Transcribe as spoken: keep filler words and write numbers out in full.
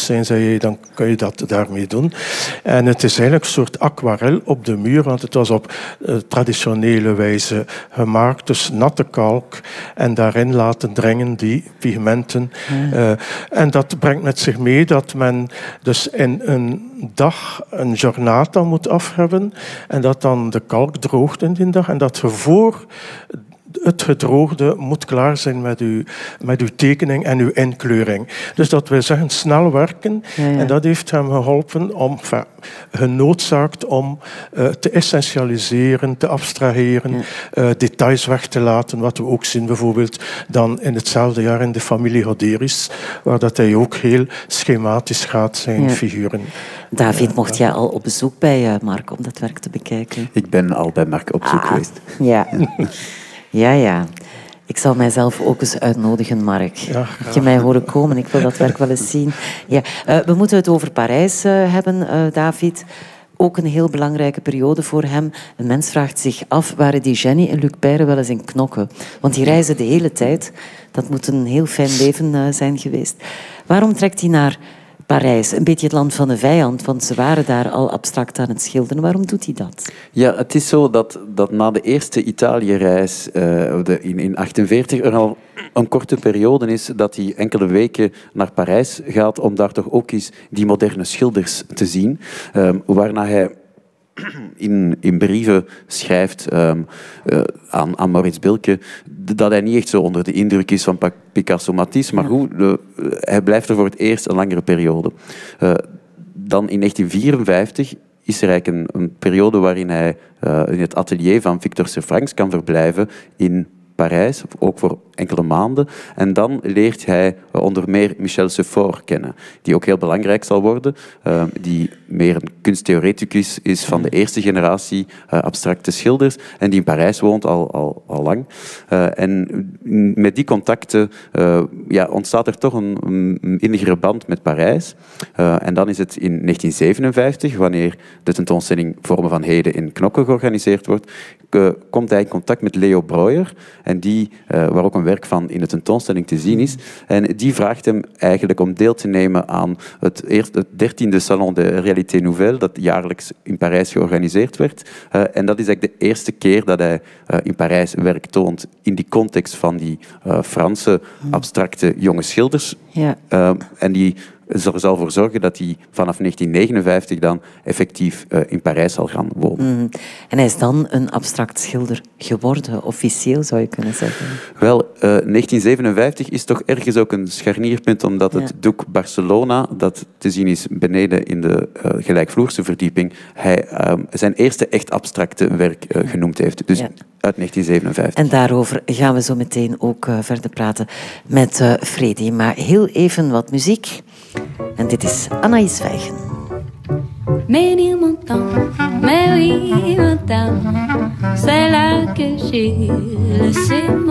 zijn, zei je, dan kun je dat daarmee doen. En het is eigenlijk een soort aquarel op de muur, want het was op uh, traditionele wijze gemaakt, dus natte kalk en daarin laten dringen die pigmenten. Ja. Uh, en dat brengt met zich mee dat men dus in een dag een giornata moet af hebben en dat dan de kalk droogt in die dag en dat je voor het gedroogde moet klaar zijn met uw, met uw tekening en uw inkleuring. Dus dat wil zeggen snel werken. Ja, ja. En dat heeft hem geholpen om, enfin, genoodzaakt om uh, te essentialiseren, te abstraheren, ja. uh, details weg te laten. Wat we ook zien bijvoorbeeld dan in hetzelfde jaar in de familie Hoderis, waar dat hij ook heel schematisch gaat zijn ja. figuren. David, mocht jij al op bezoek bij uh, Mark om dat werk te bekijken? Ik ben al bij Mark op bezoek ah, geweest. Ja. Ja, ja. Ik zal mijzelf ook eens uitnodigen, Mark. Ja, Moet je mij horen komen? Ik wil dat werk wel eens zien. Ja. Uh, we moeten het over Parijs uh, hebben, uh, David. Ook een heel belangrijke periode voor hem. Een mens vraagt zich af, waren die Jenny en Luc Peyre wel eens in Knokke? Want die reizen de hele tijd. Dat moet een heel fijn leven uh, zijn geweest. Waarom trekt hij naar Parijs, een beetje het land van de vijand, want ze waren daar al abstract aan het schilderen. Waarom doet hij dat? Ja, het is zo dat, dat na de eerste Italië-reis uh, de, in negentien achtenveertig er al een korte periode is dat hij enkele weken naar Parijs gaat om daar toch ook eens die moderne schilders te zien, um, waarna hij in, in brieven schrijft um, uh, aan, aan Maurits Bilke dat hij niet echt zo onder de indruk is van Picasso, Matisse, maar goed, uh, hij blijft er voor het eerst een langere periode. Uh, dan in negentien vierenvijftig is er eigenlijk een, een periode waarin hij uh, in het atelier van Victor Servranckx kan verblijven in Parijs, ook voor enkele maanden. En dan leert hij onder meer Michel Sephore kennen, die ook heel belangrijk zal worden, uh, die meer een kunsttheoreticus is van de eerste generatie uh, abstracte schilders en die in Parijs woont al, al, al lang. Uh, en met die contacten uh, ja, ontstaat er toch een, een innigere band met Parijs. Uh, en dan is het in negentien zevenenvijftig, wanneer de tentoonstelling Vormen van Heden in Knokke georganiseerd wordt, uh, komt hij in contact met Leo Breuer, en die, uh, waar ook een werk van in de tentoonstelling te zien is. En die vraagt hem eigenlijk om deel te nemen aan het, eerste, het dertiende Salon de Réalité Nouvelle, dat jaarlijks in Parijs georganiseerd werd. Uh, en dat is eigenlijk de eerste keer dat hij uh, in Parijs werk toont in die context van die uh, Franse abstracte jonge schilders. Ja. Uh, en die er zal voor zorgen dat hij vanaf negentien negenenvijftig dan effectief uh, in Parijs zal gaan wonen. Mm. En hij is dan een abstract schilder geworden, officieel zou je kunnen zeggen. Wel, uh, negentien zevenenvijftig is toch ergens ook een scharnierpunt, omdat het ja. doek Barcelona, dat te zien is beneden in de uh, gelijkvloerse verdieping, hij uh, zijn eerste echt abstracte werk uh, genoemd heeft. Dus ja. uit negentien zevenenvijftig. En daarover gaan we zo meteen ook uh, verder praten met uh, Fredy. Maar heel even wat muziek. En dit is Anaïs Vijgen. Ménil montant, mais oui, montant, c'est là que j'ai laissé